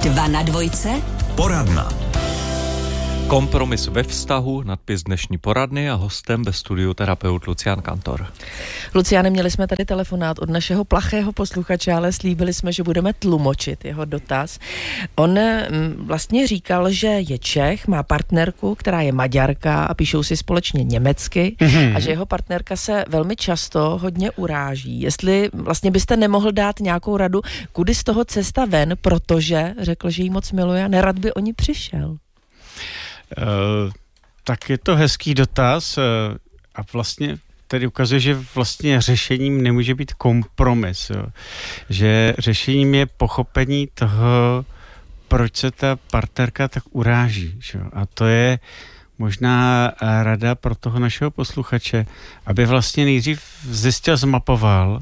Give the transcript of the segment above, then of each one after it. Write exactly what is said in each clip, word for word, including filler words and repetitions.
Dva na dvojce. Poradna. Kompromis ve vztahu, nadpis dnešní poradny a hostem ve studiu terapeut Lucián Kantor. Luciáne, měli jsme tady telefonát od našeho plachého posluchače, ale slíbili jsme, že budeme tlumočit jeho dotaz. On vlastně říkal, že je Čech, má partnerku, která je Maďarka a píšou si společně německy mm-hmm. a že jeho partnerka se velmi často hodně uráží. Jestli vlastně byste nemohl dát nějakou radu, kudy z toho cesta ven, protože řekl, že jí moc miluje a nerad by o ní přišel. Uh, tak je to hezký dotaz uh, a vlastně tady ukazuje, že vlastně řešením nemůže být kompromis, jo. Že řešením je pochopení toho, proč se ta partnerka tak uráží. Jo. A to je možná rada pro toho našeho posluchače, aby vlastně nejdřív zjistil, zmapoval,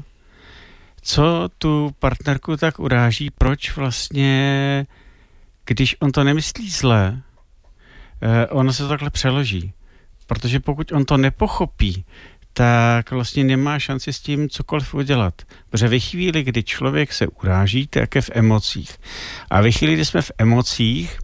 co tu partnerku tak uráží, proč vlastně, když on to nemyslí zle, ono se to takhle přeloží. Protože pokud on to nepochopí, tak vlastně nemá šanci s tím cokoliv udělat. Protože ve chvíli, kdy člověk se uráží, tak je v emocích. A ve chvíli, kdy jsme v emocích,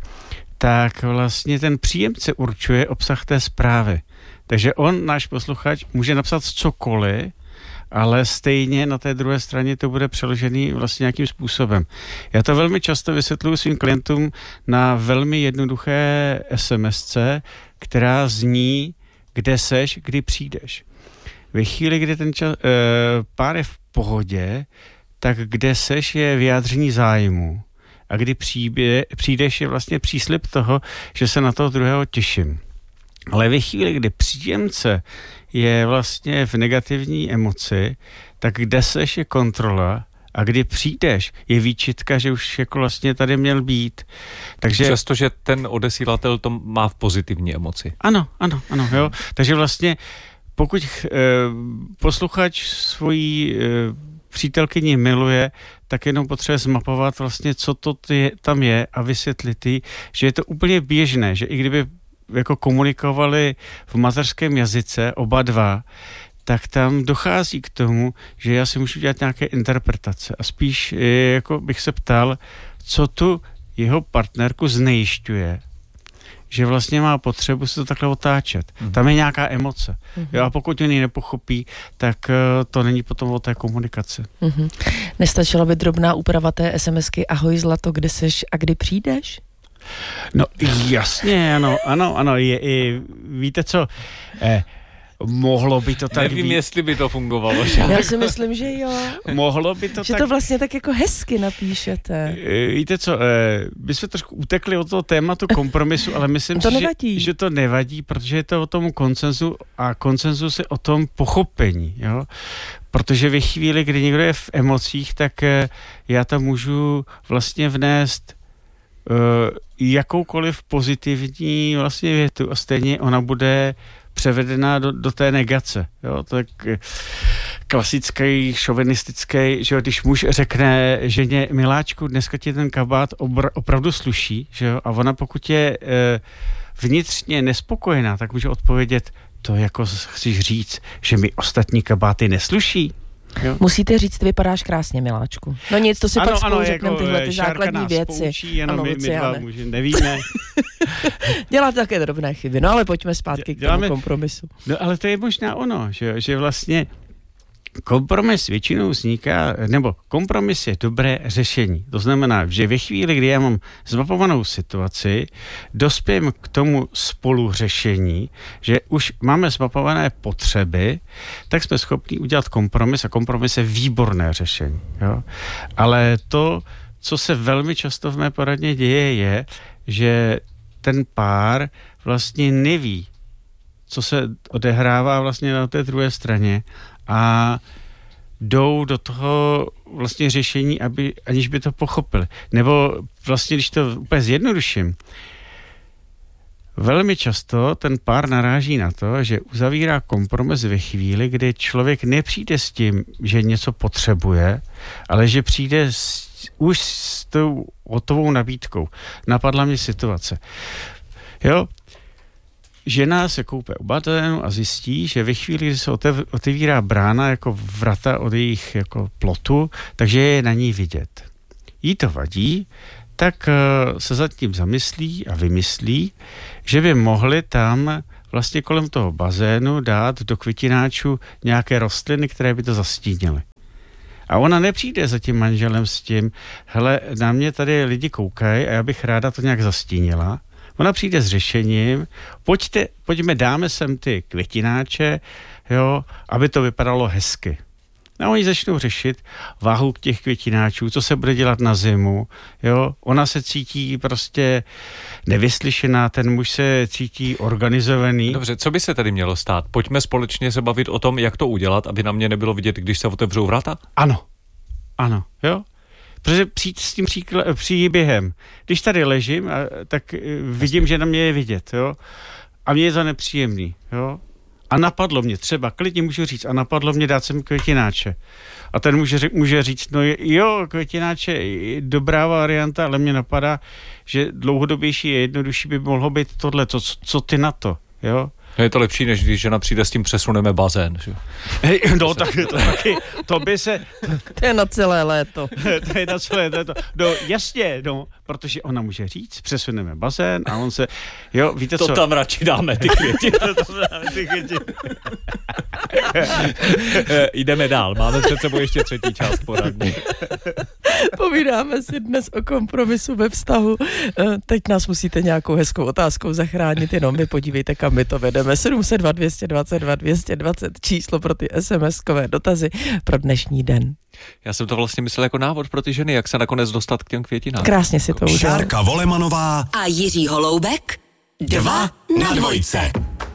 tak vlastně ten příjemce určuje obsah té zprávy. Takže on, náš posluchač, může napsat cokoliv, ale stejně na té druhé straně to bude přeložený vlastně nějakým způsobem. Já to velmi často vysvětluji svým klientům na velmi jednoduché SMSce, která zní, kde seš, kdy přijdeš. Ve chvíli, kdy ten čas, e, pár je v pohodě, tak kde seš je vyjádření zájmu. A kdy přijde, přijdeš je vlastně příslib toho, že se na toho druhého těším. Ale ve chvíli, kdy příjemce je vlastně v negativní emoci, tak kde seš je kontrola a kdy přijdeš je výčitka, že už jako vlastně tady měl být. Takže přestože ten odesílatel to má v pozitivní emoci. Ano, ano, ano, jo. Takže vlastně pokud e, posluchač svojí e, přítelkyni miluje, tak jenom potřebuje zmapovat vlastně, co to ty, tam je a vysvětlit jí, že je to úplně běžné, že i kdyby jako komunikovali v mateřském jazyce oba dva, tak tam dochází k tomu, že já si můžu dělat nějaké interpretace a spíš jako bych se ptal, co tu jeho partnerku znejišťuje, že vlastně má potřebu se to takhle otáčet. Mm-hmm. Tam je nějaká emoce. Mm-hmm. Jo, a pokud oni nepochopí, tak uh, to není potom o té komunikaci. Mm-hmm. Nestačila by drobná úprava té SMSky ahoj zlato, kde seš a kdy přijdeš? No jasně, ano, ano, ano, je, je, víte co, eh, mohlo by to tak Nevím, být... jestli by to fungovalo. Že? Já si myslím, že jo. Mohlo by to že tak... to vlastně tak jako hezky napíšete. Víte co, eh, my jsme trošku utekli od toho tématu kompromisu, ale myslím to si, že, že to nevadí, protože je to o tom konsenzu a konsenzus je o tom pochopení, jo. Protože ve chvíli, kdy někdo je v emocích, tak eh, já tam můžu vlastně vnést uh, jakoukoliv pozitivní vlastně větu a stejně ona bude převedená do, do té negace. Jo? Tak klasický, šovinistický, že jo, když muž řekne ženě, miláčku, dneska ti ten kabát obr- opravdu sluší, že jo, a ona pokud je e, vnitřně nespokojená, tak může odpovědět, to jako chceš říct, že mi ostatní kabáty nesluší. Jo. Musíte říct, vypadáš krásně, miláčku. No nic, to si ano, pak spolu ano, řekneme jako tyhle ty základní věci. Poučí, jenom ano, my, my dva může, nevíme. Děláte také drobné chyby, no ale pojďme zpátky k tomu kompromisu. No ale to je možná ono, že, že vlastně kompromis většinou vzniká, nebo kompromis je dobré řešení. To znamená, že ve chvíli, kdy já mám zmapovanou situaci, dospějeme k tomu spolu řešení, že už máme zmapované potřeby, tak jsme schopni udělat kompromis a kompromis je výborné řešení. Jo? Ale to, co se velmi často v mé poradně děje, je, že ten pár vlastně neví, co se odehrává vlastně na té druhé straně a jdou do toho vlastně řešení, aby, aniž by to pochopili. Nebo vlastně, když to úplně zjednoduším, velmi často ten pár naráží na to, že uzavírá kompromis ve chvíli, kdy člověk nepřijde s tím, že něco potřebuje, ale že přijde s, už s tou hotovou nabídkou. Napadla mě situace. Jo, žena se koupe u bazénu a zjistí, že ve chvíli, kdy se otevírá brána jako vrata od jejich jako plotu, takže je na ní vidět. Jí to vadí, tak se nad tím zamyslí a vymyslí, že by mohli tam vlastně kolem toho bazénu dát do květináčů nějaké rostliny, které by to zastínily. A ona nepřijde za tím manželem s tím, hele, na mě tady lidi koukají a já bych ráda to nějak zastínila. Ona přijde s řešením, pojďte, pojďme, dáme sem ty květináče, jo, aby to vypadalo hezky. A oni začnou řešit váhu těch květináčů, co se bude dělat na zimu, jo. Ona se cítí prostě nevyslyšená, ten muž se cítí organizovaný. Dobře, co by se tady mělo stát? Pojďme společně se bavit o tom, jak to udělat, aby na mě nebylo vidět, když se otevřou vrata? Ano, ano, jo. Protože přijít s tím příkl- příběhem. Když tady ležím, a, tak vidím, že na mě je vidět, jo. A mně je to nepříjemný, jo. A napadlo mě, třeba klidně můžu říct, a napadlo mě dát sem květináče. A ten může, může říct, no jo, květináče je dobrá varianta, ale mě napadá, že dlouhodobější je jednodušší by mohlo být tohle, co, co ty na to, jo? No je to lepší, než když žena přijde s tím přesuneme bazén, že? Hej, no tak to taky, to by se... To je na celé léto. To je na celé léto. No jasně, no, protože ona může říct, přesuneme bazén a on se, jo, víte to co? To tam radši dáme, ty květi. to tam dáme, ty květi. Jdeme dál, máme před sebou ještě třetí část poradny. Povídáme si dnes o kompromisu ve vztahu. Teď nás musíte nějakou hezkou otázkou zachránit, jenom vy podívejte, kam my to vedeme. sedm set dva, dvě dvacet dva, dvě stě dvacet číslo pro ty es em eskové dotazy pro dnešní den. Já jsem to vlastně myslel jako návod pro ty ženy, jak se nakonec dostat k těm květinám. Krásně si to udělal. Šárka Volemanová a Jiří Holoubek. Dva na dvojce.